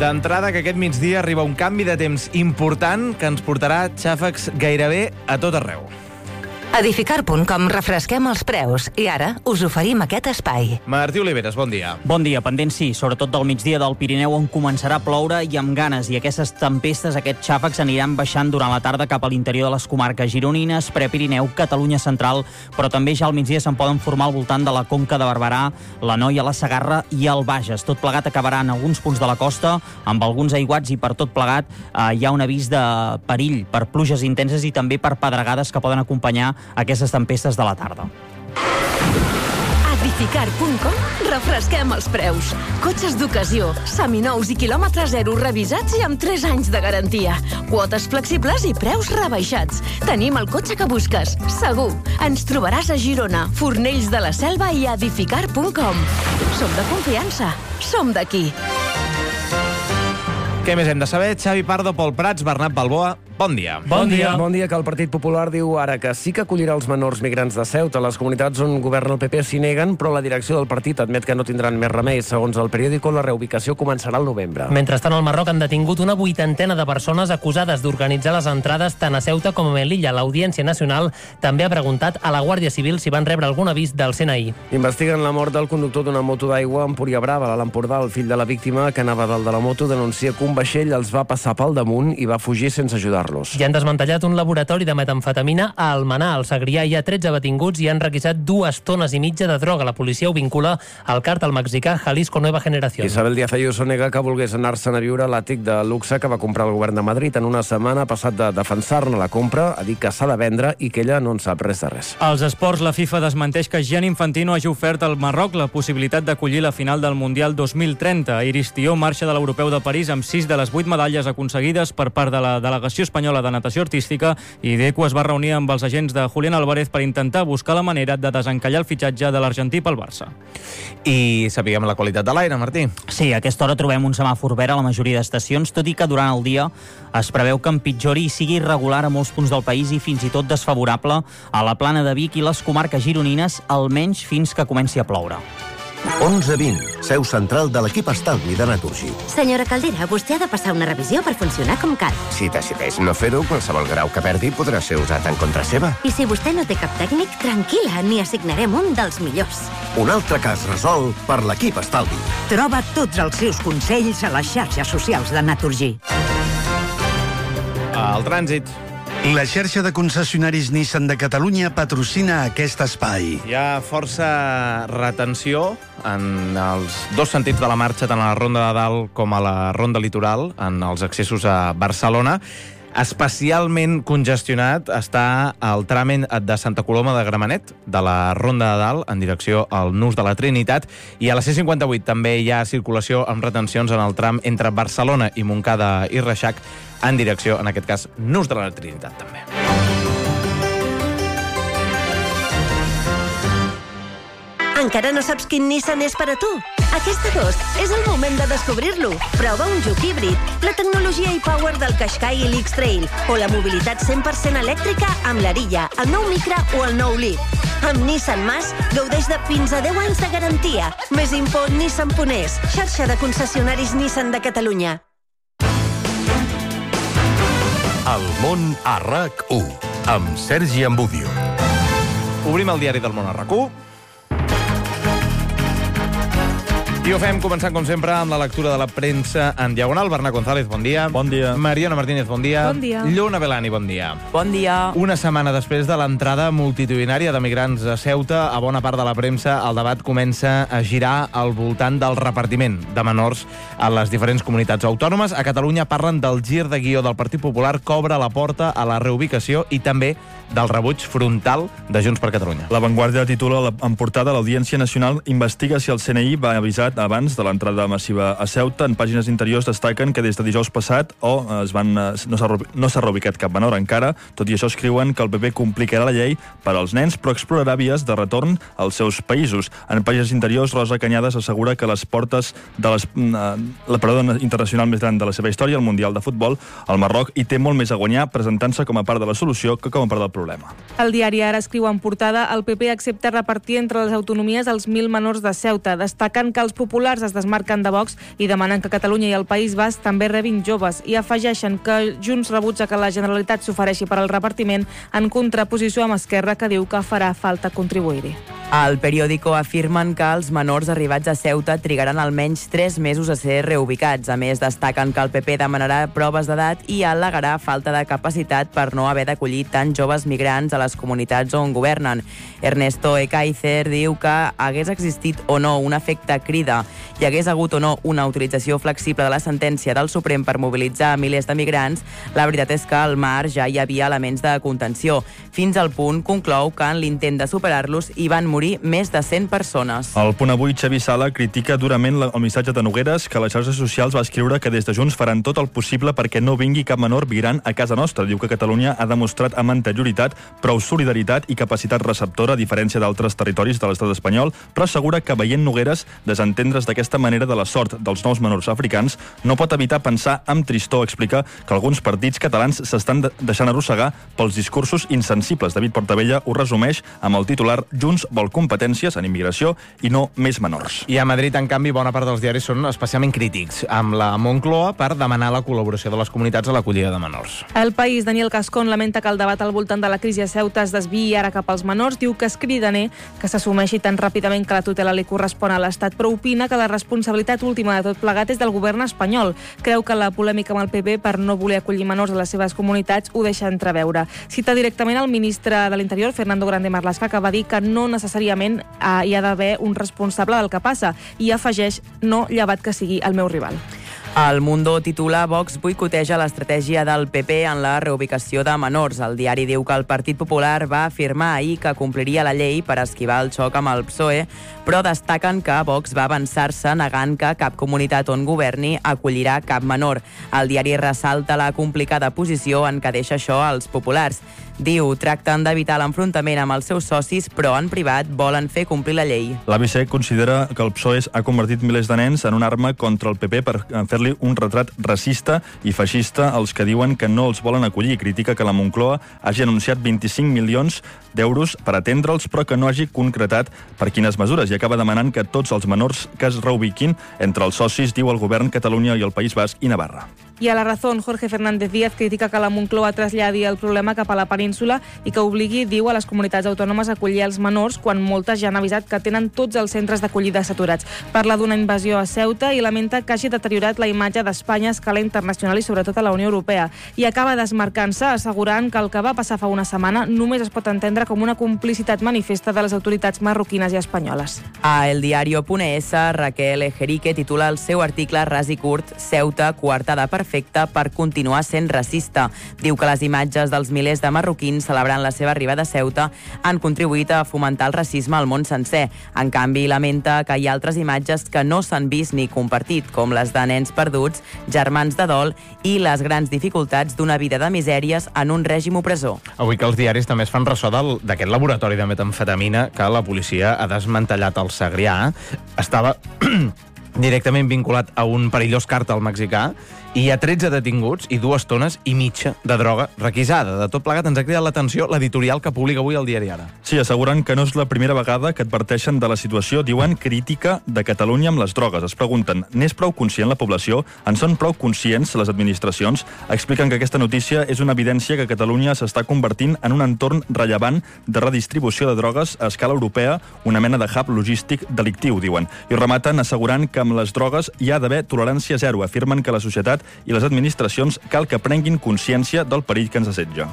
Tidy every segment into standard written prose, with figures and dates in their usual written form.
D'entrada, que aquest migdia arriba un canvi de temps important que ens portarà xàfecs gairebé a tot arreu. Edificar.com refresquem els preus i ara us oferim aquest espai. Martí Oliveres, bon dia. Bon dia, pendent sí, sobretot del migdia del Pirineu on començarà a ploure i amb ganes, i aquestes tempestes, aquests xàfecs aniran baixant durant la tarda cap a l'interior de les comarques gironines, Prepirineu, Catalunya central, però també ja al migdia se'n poden formar al voltant de la Conca de Barberà, l'Anoia, la Segarra i el Bages. Tot plegat acabarà en alguns punts de la costa amb alguns aiguats i per tot plegat hi ha un avís de perill per pluges intenses i també per pedregades que poden acompanyar aquestes tempestes de la tarda. Edificar.com refresquem els preus. Cotxes d'ocasió, seminous i quilòmetre zero revisats i amb 3 anys de garantia. Quotes flexibles i preus rebaixats. Tenim el cotxe que busques, segur. Ens trobaràs a Girona, Fornells de la Selva i Edificar.com. Som de confiança, som d'aquí. Què més hem de saber? Xavi Pardo, Pol Prats, Bernat Balboa, bon dia. Bon dia. Bon dia, que el Partit Popular diu ara que sí que acollirà els menors migrants de Ceuta. Les comunitats on governa el PP s'hi neguen, però la direcció del partit admet que no tindran més remei. Segons el periòdico, la reubicació començarà al novembre. Mentrestant, al Marroc han detingut una 80ena de persones acusades d'organitzar les entrades tant a Ceuta com a Melilla. L'Audiència Nacional també ha preguntat a la Guàrdia Civil si van rebre algun avís del CNI. Investiguen la mort del conductor d'una moto d'aigua a Empúria Brava, a l'Empordà. El fill de la víctima, que anava dalt de la moto, denuncia que un vaixell els va passar pel damunt i va fugir sense ajudar-los. Ja han desmantellat un laboratori de metamfetamina a Almenar. Al Segrià hi ha 13 detinguts i han requisat 2 tones i mitja de droga. La policia ho vincula al càrtel mexicà Jalisco Nueva Generación. Isabel Díaz Ayuso nega que volgués anar-se'n a viure a l'àtic de luxe que va comprar el govern de Madrid. En una setmana ha passat de defensar-ne la compra a dir que s'ha de vendre i que ella no en sap res de res. Als esports, la FIFA desmenteix que Gianni Infantino hagi ofert al Marroc la possibilitat d'acollir la final del Mundial 2030. Iris Tió marxa de l'Europeu de París amb 6 de les 8 medalles aconseguides per part de la delegació espanyola de natació artística, i Deco es va reunir amb els agents de Julián Álvarez per intentar buscar la manera de desencallar el fitxatge de l'argentí pel Barça. I sapiguem la qualitat de l'aire, Martí. Sí, a aquesta hora trobem un semàfor verd a la majoria d'estacions, tot i que durant el dia es preveu que empitjori i sigui irregular a molts punts del país i fins i tot desfavorable a la Plana de Vic i les comarques gironines, almenys fins que comenci a ploure. 11:20, seu central de l'equip estalvi de Naturgy. Senyora Caldera, vostè ha de passar una revisió per funcionar com cal. Si decideix no fer-ho, qualsevol grau que perdi podrà ser usat en contra seva. I si vostè no té cap tècnic, tranquil·la, n'hi assignarem un dels millors. Un altre cas resolt per l'equip estalvi. Troba tots els seus consells a les xarxes socials de Naturgy. El trànsit. La xarxa de concessionaris Nissan de Catalunya patrocina aquest espai. Hi ha força retenció en els dos sentits de la marxa, tant a la Ronda de Dalt com a la Ronda Litoral, en els accessos a Barcelona. Especialment congestionat està el tram de Santa Coloma de Gramenet, de la Ronda de Dalt, en direcció al Nus de la Trinitat, i a la C58 també hi ha circulació amb retencions en el tram entre Barcelona i Montcada i Reixac, en direcció, en aquest cas, Nus de la Trinitat també. Encara no saps quin Nissan és per a tu? Aquest agost és el moment de descobrir-lo. Prova un Juke híbrid, la tecnologia i power del Qashqai i l'X-Trail, o la mobilitat 100% elèctrica amb l'Arilla, el nou Micra o el nou Leaf. Amb Nissan Mas gaudeix de fins a 10 anys de garantia. Més info nissan.es, xarxa de concessionaris Nissan de Catalunya. El món a RAC1, amb Sergi Ambudio. Obrim el diari del món a RAC1. I ho fem començant, com sempre, amb la lectura de la premsa en diagonal. Bernat González, bon dia. Bon dia. Mariona Martínez, bon dia. Bon dia. Lluna Belani, bon dia. Bon dia. Una setmana després de l'entrada multitudinària de migrants a Ceuta, a bona part de la premsa, el debat comença a girar al voltant del repartiment de menors a les diferents comunitats autònomes. A Catalunya parlen del gir de guió del Partit Popular que obre la porta a la reubicació i també del rebuig frontal de Junts per Catalunya. La Vanguardia titula en portada: l'Audiència Nacional investiga si el CNI va avisar abans de l'entrada massiva a Ceuta. En pàgines interiors destaquen que des de dijous passat no s'ha reubicat cap menor encara. Tot i això escriuen que el PP complicarà la llei per als nens, però explorarà vies de retorn als seus països. En pàgines interiors, Rosa Cañadas assegura que les portes de la paradona internacional més gran de la seva història, el Mundial de Futbol, el Marroc hi té molt més a guanyar, presentant-se com a part de la solució que com a part del problema. El diari Ara escriu en portada: el PP accepta repartir entre les autonomies els 1.000 menors de Ceuta, destacant que els populars es desmarquen de Vox i demanen que Catalunya i el País Basc també rebin joves i afegeixen que Junts rebutja que la Generalitat s'ofereixi per al repartiment en contraposició amb Esquerra, que diu que farà falta contribuir-hi. Al Periódico afirmen que els menors arribats a Ceuta trigaran almenys 3 mesos a ser reubicats. A més, destaquen que el PP demanarà proves d'edat i al·legarà falta de capacitat per no haver d'acollir tants joves migrants a les comunitats on governen. Ernesto Ekaizer diu que hagués existit o no un efecte crida i hagués hagut o no una utilització flexible de la sentència del Suprem per mobilitzar milers de migrants, la veritat és que al mar ja hi havia elements de contenció. Fins al punt, conclou, que en l'intent de superar-los hi van morir més de 100 persones. Al Punt Avui, Xavi Sala critica durament el missatge de Nogueres, que a les xarxes socials va escriure que des de Junts faran tot el possible perquè no vingui cap menor migrant a casa nostra. Diu que Catalunya ha demostrat amb anterioritat prou solidaritat i capacitat receptora, a diferència d'altres territoris de l'estat espanyol, però assegura que veient Nogueres desentendre's d'aquesta manera de la sort dels nous menors africans no pot evitar pensar amb tristor. Explica que alguns partits catalans s'estan deixant arrossegar pels discursos insensibles. David Portabella ho resumeix amb el titular Junts vol competències en immigració i no més menors. I a Madrid, en canvi, bona part dels diaris són especialment crítics, amb la Moncloa per demanar la col·laboració de les comunitats a l'acollida de menors. El País, Daniel Cascón, lamenta que el debat al voltant de la crisi a Ceuta es desviï ara cap als menors. Diu que és cridaner que s'assumeixi tan ràpidament que la tutela li correspon a l'Estat, però opina que la responsabilitat última de tot plegat és del govern espanyol. Creu que la polèmica amb el PP per no voler acollir menors a les seves comunitats ho deixa entreveure. Cita directament el ministre de l'Interior, Fernando Grande Marlaska, que va dir que no necessàriament hi ha d'haver un responsable del que passa, i afegeix, no llevat que sigui el meu rival. El Mundo titula Vox boicoteja l'estratègia del PP en la reubicació de menors. El diari diu que el Partit Popular va afirmar ahir que compliria la llei per esquivar el xoc amb el PSOE, però destaquen que Vox va avançar-se negant que cap comunitat on governi acollirà cap menor. El diari ressalta la complicada posició en què deixa això als populars. Diu, tracten d'evitar l'enfrontament amb els seus socis, però en privat volen fer complir la llei. L'ABC considera que el PSOE ha convertit milers de nens en una arma contra el PP per fer-li un retrat racista i feixista als que diuen que no els volen acollir. Critica que la Moncloa hagi anunciat 25 milions d'euros per atendre'ls, però que no hagi concretat per quines mesures, i acaba demanant que tots els menors que es reubiquin entre els socis, diu el govern, Catalunya i el País Basc i Navarra. I a La Razón, Jorge Fernández Díaz critica que la Moncloa traslladi el problema cap a la península i que obligui, diu, a les comunitats autònomes a acollir els menors quan moltes ja han avisat que tenen tots els centres d'acollida saturats. Parla d'una invasió a Ceuta i lamenta que hagi deteriorat la imatge d'Espanya a escala internacional i sobretot a la Unió Europea. I acaba desmarcant-se, assegurant que el que va passar fa una setmana només es pot entendre com una complicitat manifesta de les autoritats marroquines i espanyoles. A eldiario.es, Raquel Ejerique titula el seu article ras i curt Ceuta, coartada perfecta per continuar sent racista. Diu que les imatges dels milers de marroquins celebrant la seva arribada a Ceuta han contribuït a fomentar el racisme al món sencer. En canvi, lamenta que hi ha altres imatges que no s'han vist ni compartit, com les de nens perduts, germans de dol i les grans dificultats d'una vida de misèries en un règim opressor. Avui que els diaris també es fan ressò d'aquest laboratori de metamfetamina que la policia ha desmantellat al Segrià. Estava directament vinculat a un perillós càrtel mexicà i hi ha 13 detinguts i 2 tones i mitja de droga requisada. De tot plegat ens ha cridat l'atenció l'editorial que publica avui el diari Ara. Sí, asseguren que no és la primera vegada que adverteixen de la situació, diuen, crítica de Catalunya amb les drogues. Es pregunten, n'és prou conscient la població? En són prou conscients les administracions? Expliquen que aquesta notícia és una evidència que Catalunya s'està convertint en un entorn rellevant de redistribució de drogues a escala europea, una mena de hub logístic delictiu, diuen. I rematen assegurant que amb les drogues hi ha d'haver tolerància zero. Afirmen que la societat i les administracions cal que prenguin consciència del perill que ens assetja.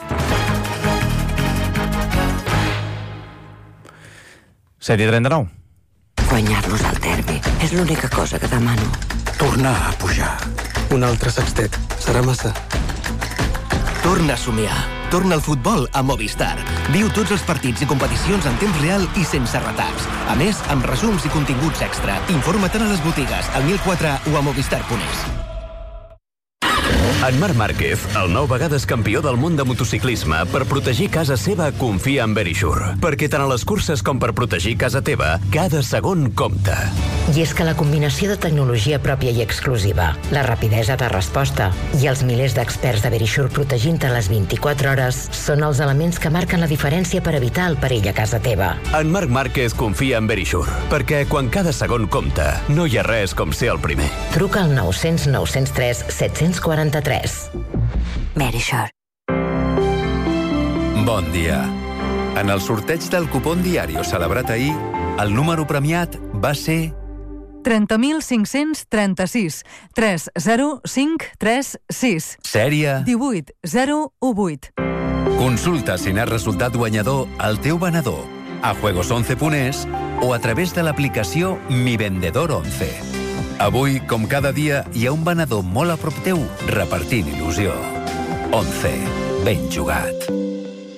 Set i 39. Guanyar-nos al derbi és l'única cosa que demano. Tornar a pujar. Un altre sextet. Serà massa. Torna a somiar. Torna al futbol a Movistar. Viu tots els partits i competicions en temps real i sense retards. A més, amb resums i continguts extra. Informa't a les botigues, al 1004 o a movistar.es. En Marc Márquez, el 9 vegades campió del món de motociclisme, per protegir casa seva confia en Verisure. Perquè tant a les curses com per protegir casa teva, cada segon compta. I és que la combinació de tecnologia pròpia i exclusiva, la rapidesa de resposta i els milers d'experts de Verisure protegint-te les 24 hores són els elements que marquen la diferència per evitar el perill a casa teva. En Marc Márquez confia en Verisure, perquè quan cada segon compta, no hi ha res com ser el primer. Truca al 900 903 743. Verisure. Bon dia. En el sorteig del cupón Diario celebrat ahir, el número premiat va ser 30.536 30536. Sèrie 18018. Consulta si n'has resultat guanyador al teu venedor, a juegos11.es o a través de l'aplicació Mi Vendedor 11. Avui, com cada dia, hi ha un venedor molt a prop teu repartint il·lusió. 11. Ben jugat.